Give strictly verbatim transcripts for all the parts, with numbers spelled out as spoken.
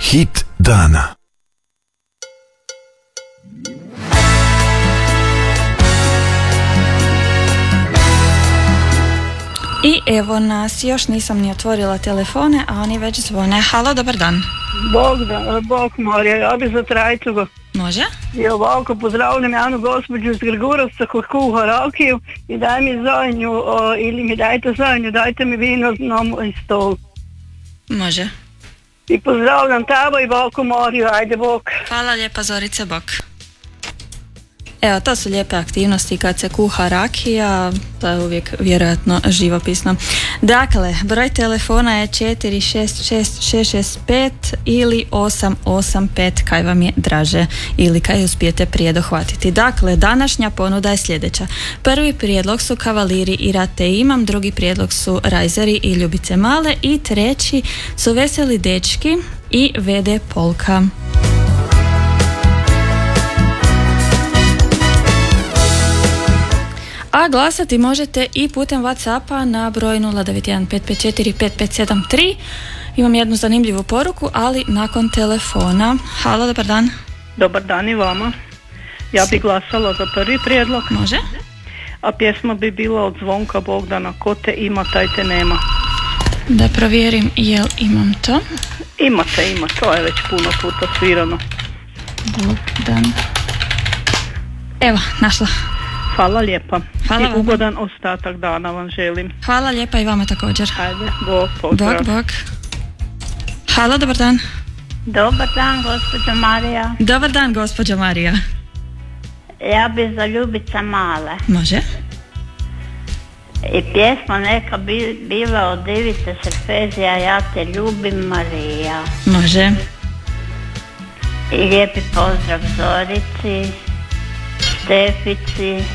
Hit dana. I evo nas, još nisam ni otvorila telefone, a oni već zvone. Halo, dobar dan. Bog, da, Bog Marija, ja bi za Trajčugo. Može? I ovako pozdravljam jednu gospođu iz Grgurovca koja kuha rakiju i daj mi zajednju, o, ili mi dajte zajednju, dajte mi vino na moj stol. Može. I pozdravljam tabo i Boku Mariju, ajde Bog. Hvala lijepa Zorice, bok. Evo, to su lijepe aktivnosti kad se kuha rakija, to je uvijek vjerojatno živopisno. Dakle, broj telefona je četiri šest šest šest šest pet ili osam osam pet kaj vam je draže ili kaj uspijete prije dohvatiti. Dakle, današnja ponuda je sljedeća. Prvi prijedlog su Kavaliri i Rate imam, drugi prijedlog su Rajzeri i Ljubice male i treći su Veseli dečki i ve de Polka. A glasati možete i putem WhatsAppa na broj nula devet jedan pet pet četiri pet pet sedam tri. Imam jednu zanimljivu poruku, ali nakon telefona. Halo, dobar dan. Dobar dan i vama. Ja bi glasala za prvi prijedlog. Može. A pjesma bi bila od Zvonka Bogdana, Ko te ima, taj te nema. Da provjerim jel imam to. Imate, ima, to je već puno puta svirano. Bogdan. Evo, našla. Hvala lijepa. Hvala i ugodan ostatak dana vam želim. Hvala lijepa i vama također. Ajde, bog, pozdrav. Bog, bog. Halo, dobar dan. Dobar dan, gospođo Marija. Dobar dan, gospođo Marija. Ja bi za Ljubica male. Može. I pjesma neka bi, bila od Ivice Srfezija, Ja te ljubim, Marija. Može. I lijepi pozdrav Zorici, Stefici,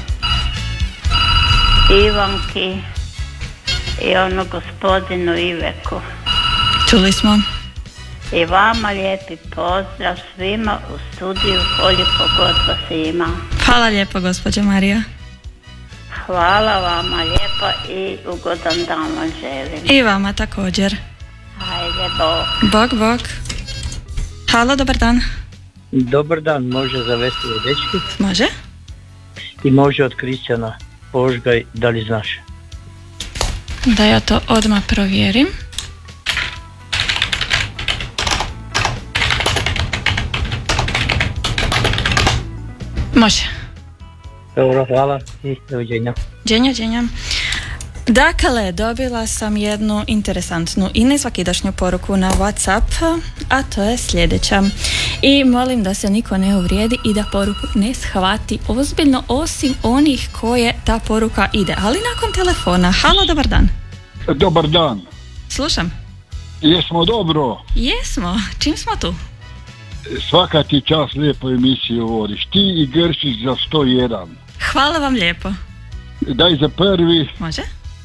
Ivanki i ono gospodinu Iveku. Čuli smo. I vama lijepi pozdrav svima u studiju koliko god vas ima. Hvala lijepo, gospođo Marija. Hvala vama lijepo i ugodan dan vam želim. I vama također. Hajde, bog. Bog, bog. Halo, dobar dan. Dobar dan, može za Veseli dečki. Može. I može od Kristjana Požgaj, da li znaš? Da ja to odmah provjerim. Može. Dobro, hvala i doviđenja. Dženja, dženja. Dakle, dobila sam jednu interesantnu i nesvakidašnju poruku na WhatsApp, a to je sljedeća. I molim da se niko ne uvrijedi i da poruku ne shvati ozbiljno, osim onih koje ta poruka ide. Ali nakon telefona. Halo, dobar dan. Dobar dan. Slušam. Jesmo dobro? Jesmo. Čim smo tu? Svaka ti čast, lijepo emisiju vodiš. Ti i Gršić za sto jedan. Hvala vam lijepo. Daj za prvi. Može.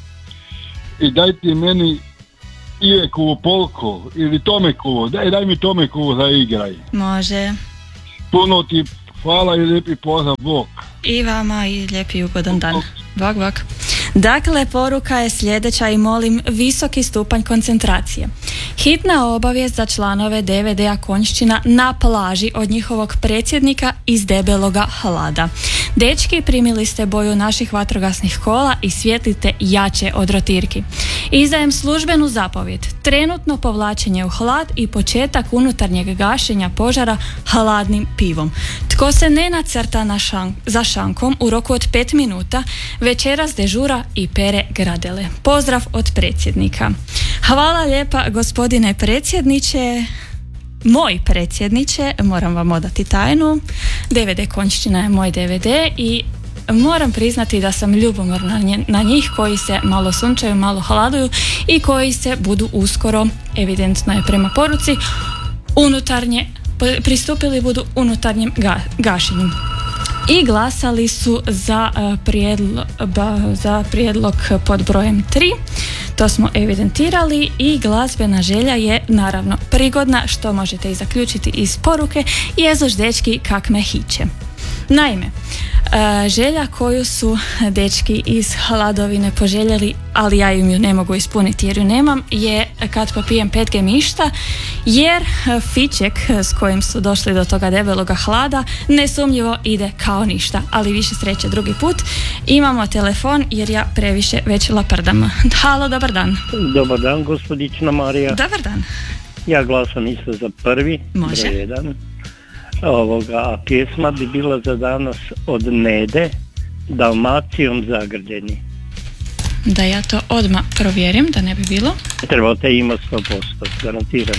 I daj ti meni Ivekovu polku ili Tomekovu. Daj, daj mi Tomekovu za igraj. Može. Puno ti hvala i lijepi pozdrav, Bog. I vama i lijepi ugodan dan. Bog, bog. Dakle, poruka je sljedeća i molim visoki stupanj koncentracije. Hitna obavijest za članove de ve de-a Konjšćina na plaži od njihovog predsjednika iz debeloga hlada. Dečki, primili ste boju naših vatrogasnih kola i svjetlite jače od rotirki. Izdajem službenu zapovjed, trenutno povlačenje u hlad i početak unutarnjeg gašenja požara hladnim pivom. Tko se ne nacrta na šank, za šankom u roku od pet minuta, večeras dežura i pere gradele. Pozdrav od predsjednika. Hvala lijepa, gospodine predsjedniče. Moj predsjedniče, moram vam odati tajnu, de ve de Konjšćina je moj de ve de i moram priznati da sam ljubomorna na njih koji se malo sunčaju, malo hladuju i koji se budu uskoro, evidentno je prema poruci, unutarnje, pristupili budu unutarnjem ga, gašenju. I glasali su za, uh, prijedlo, ba, za prijedlog pod brojem tri. To smo evidentirali i glazbena želja je naravno prigodna, što možete i zaključiti iz poruke. Jezuš dečki kak me hiće. Naime, E, želja koju su dečki iz Hladovine poželjeli, ali ja im ju ne mogu ispuniti jer ju nemam, je kad popijem pet gemišta, jer fiček s kojim su došli do toga debeloga hlada nesumnjivo ide kao ništa, ali više sreće drugi put. Imamo telefon jer ja previše već laprdam. Halo, dobar dan. Dobar dan, gospodična Marija. Dobar dan. Ja glasam isto za prvi, Može. broj jedan. Ovoga, a pjesma bi bila za danas od Nede, Dalmacijom zagrljeni. Da ja to odmah provjerim, da ne bi bilo. Trebate ima sto posto, garantiram.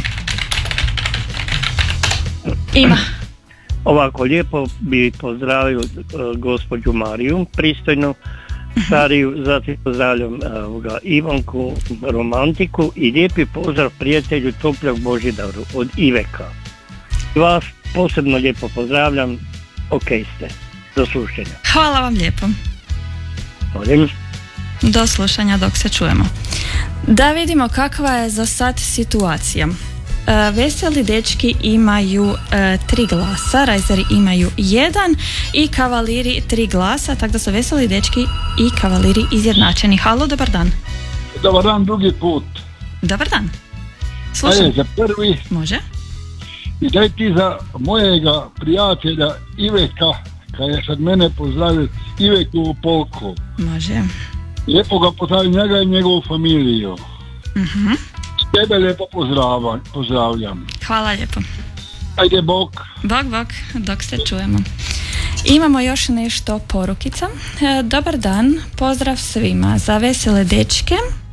Ima. Ovako, lijepo bi pozdravio uh, gospođu Mariju, pristojnu, stariju, zatim pozdravljam uh, ovoga, Ivanku, romantiku i lijepi pozdrav prijatelju Topljak Božidaru od Iveka. Vas posebno lijepo pozdravljam, ok ste, do slušanja. Hvala vam lijepo. Molim. Do slušanja dok se čujemo. Da vidimo kakva je za sad situacija. E, veseli dečki imaju e, tri glasa, rajzeri imaju jedan i kavaliri tri glasa, tako da su veseli dečki i kavaliri izjednačeni. Halo, dobar dan. Dobar dan, drugi put. Dobar dan. Slušam. Ajde, za prvi. Može. I daj ti za mojega prijatelja Iveka, kad je sad mene pozdravio, Iveku Polku. Može. Lijepo ga pozdravim njega i njegovu familiju. Uh-huh. Tebe lijepo pozdravljam. pozdravljam. Hvala lijepo. Ajde, bok. Bok, bok, dok se čujemo. Imamo još nešto porukica. E, dobar dan, pozdrav svima za vesele dečke.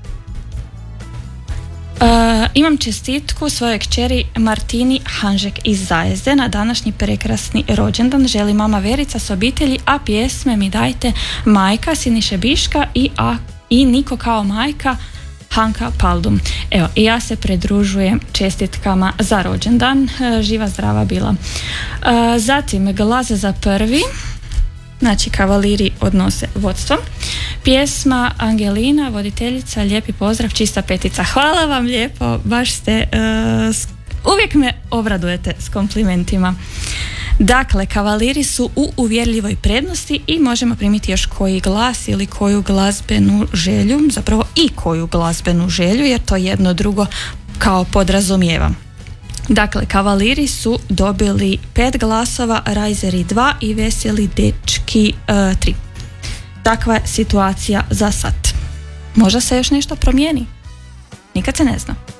Uh, imam čestitku svojoj kćeri Martini Hanžek iz Zajezde na današnji prekrasni rođendan. Želi mama Verica s obitelji, a pjesme mi dajte Majka Siniše Biška i, a, i Niko kao majka Hanka Paldum. Evo, i ja se pridružujem čestitkama za rođendan. Uh, živa zdrava bila. Uh, zatim glas za prvi. Znači, kavaliri odnose vodstvo. Pjesma Angelina, voditeljica, lijepi pozdrav, čista petica. Hvala vam lijepo, baš ste, uh, uvijek me obradujete s komplimentima. Dakle, kavaliri su u uvjerljivoj prednosti i možemo primiti još koji glas ili koju glazbenu želju, zapravo i koju glazbenu želju, jer to jedno drugo kao podrazumijeva. Dakle, kavaliri su dobili pet glasova, rajzeri dva i veseli dečki uh, tri. Takva je situacija za sad. Možda se još nešto promijeni. Nikad se ne zna.